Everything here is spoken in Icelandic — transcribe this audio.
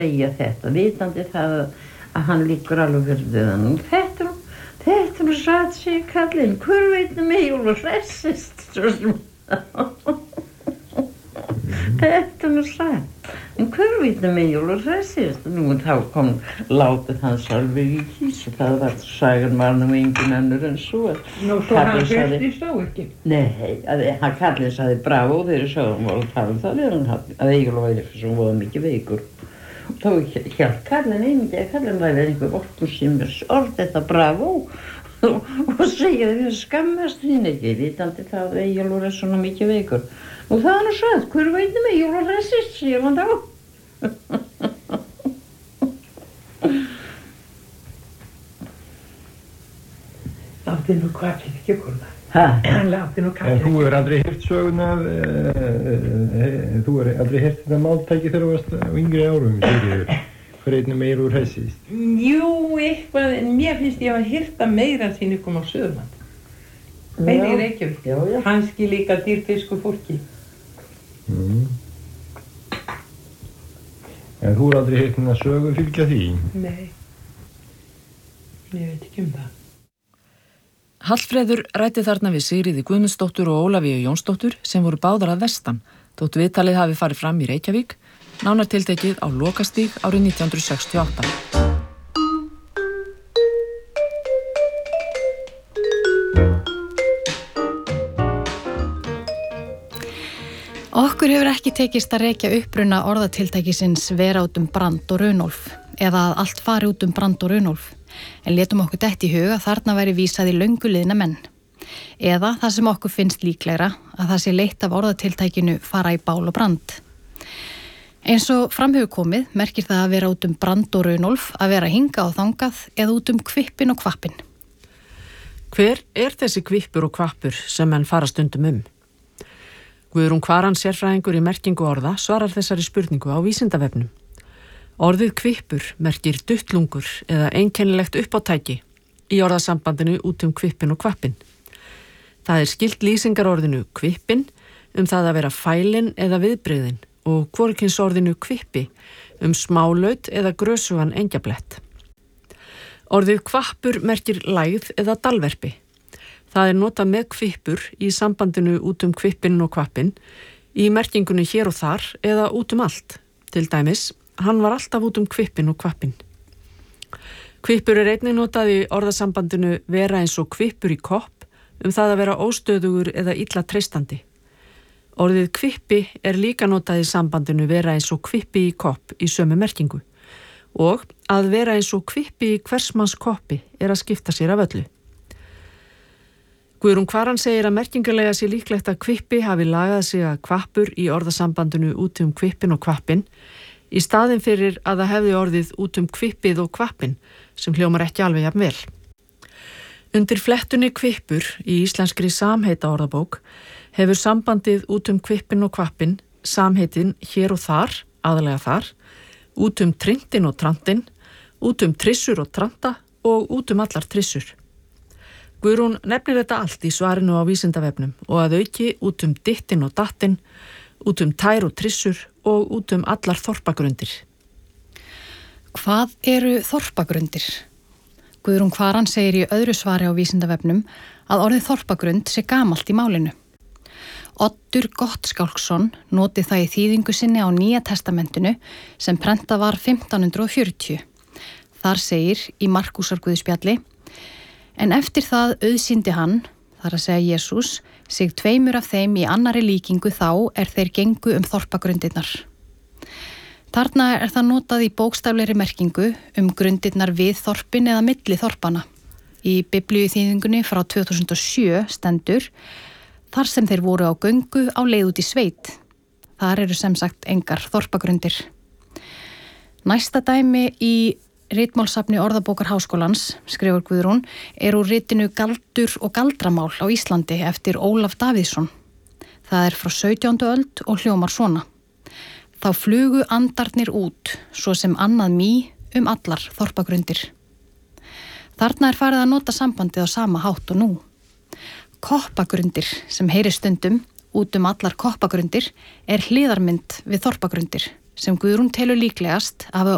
segja þetta, vitandi það að hann liggur alveg fyrir döðanum. Þetta nú satt sig kallinn, hver veit mig og hressist, svo sem þetta nú satt, en hver veit mig og hressist. Nú þá kom látið hans alveg í kýs og það var sagan var nú engin önnur en svo. Nú svo hann hressist á ekki? Nei, hann kallinn sagði bravo þegar sögum voru að tala það við hann, að Eyjólfur væri svo voða mikið veikur. Þá hélt kallinn einnig að kallinn væri einhver orkum sem orð þetta bravo og segja þau skammast þín ekki, vitandi það að Eyjólfur svona mikið veikur. Og það var nú satt, hver veit mig, Eyjólfur hressist, segir hann þá. Látti nú kaffið ekki koma. Hann látti nú kaffið. En þú aldrei heyrt söguna, þú aldrei heyrt þetta máltæki þegar þú varst á yngri árum, Sigríður? Hver veit mig Eyjólfur hressist? Jú, eitthvað, en mér finnst ég að hýrta meira sín ykkur á Suðurland. Meira í Reykjavík. Já. Kannski líka dýrfisku fólki. En þú aldrei heyrt hérna sögu fylgja því? Nei, ég veit ekki það. Hallfreður ræddi þarna við Sigríði Guðmundsdóttur og Ólafíu Jónsdóttur sem voru báðar að vestan, þótt viðtalið hafi farið fram í Reykjavík, nánar tiltekið á Lokastíg árið 1968. Okkur hefur ekki tekist að rekja uppruna orðatiltækisins vera út Brand og Runólf eða að allt fari út Brand og Runólf, en létum okkur dett í hug að þarna væri vísað í löngu liðna menn. Eða það sem okkur finnst líklegra að það sé leitt af orðatiltækinu fara í bál og brand. Eins og fram hefur komið merkir það að vera út Brand og Runólf að vera hingað og þangað eða út kvippin og kvappin. Hver er þessi kvippur og kvappur sem menn fara stundum Guðrún Kvaran, sérfræðingur í merkingu orða, svarar þessari spurningu á Vísindavefnum. Orðið kvippur merkir duttlungur eða einkennilegt uppátæki í orðasambandinu út kvippin og kvappin. Það er skylt lýsingarorðinu kvippin það að vera fælin eða viðbrigðin og hvorugkynsorðinu kvippi smálaut eða grösugan engjablett. Orðið kvappur merkir lægð eða dalverpi. Það er notað með kvippur í sambandinu út kvippin og kvappin, í merkingunni hér og þar eða út allt. Til dæmis, hann var alltaf út kvippin og kvappin. Kvippur er einnig notað í orðasambandinu vera eins og kvippur í kopp, það að vera óstöðugur eða illa treystandi. Orðið kvippi er líka notað í sambandinu vera eins og kvippi í kopp í sömu merkingu. Og að vera eins og kvippi í hversmanns koppi er að skipta sér af öllu. Guðrún Kvaran segir að merkingarlega sé líklegt að kvippi hafi lagað sig að kvappur í orðasambandinu út kvippin og kvappin í staðin fyrir að það hefði orðið út kvippið og kvappin sem hljómar ekki alveg jafn vel. Undir flettunni kvippur í íslenskri samheita orðabók hefur sambandið út kvippin og kvappin samheitin hér og þar, aðalega þar, út trintin og trantin, út trissur og tranta og út allar trissur. Guðrún nefnir þetta allt í svarinu á Vísindavefnum og að auki út dittin og dattin, út tær og trissur og út allar þorpagrundir. Hvað eru þorpagrundir? Guðrún Kvaran segir í öðru svari á Vísindavefnum að orðið þorpagrund sé gamalt í málinu. Oddur Gottskálksson noti það í þýðingu sinni á Nýja testamentinu sem prentað var 1540. Þar segir í Markúsarguðspjalli: En eftir það auðsýndi hann, þar að segja Jesús, sig 2 af þeim í annarri líkingu þá þeir gengu þorpagrundirnar. Þarna er það notað í bókstaflegri merkingu grundirnar við þorpin eða milli þorpana. Í biblíuþýðingunni frá 2007 stendur: Þar sem þeir voru á göngu á leið út í sveit. Þar eru sem sagt engar þorpagrundir. Næsta dæmi í ritmálssafni Orðabókar Háskólans, skrifar Guðrún, úr ritinu Galdur og galdramál á Íslandi eftir Ólaf Davíðsson. Það er frá 17. öld og hljómar svona: Þá flugu andarnir út, svo sem annað mý allar þorpagrundir. Þarna er farið að nota sambandið á sama hátt og nú. Koppagrundir, sem heyrir stundum út allar koppagrundir, er hliðarmynd við þorpagrundir, sem Guðrún telur líklegast að hafa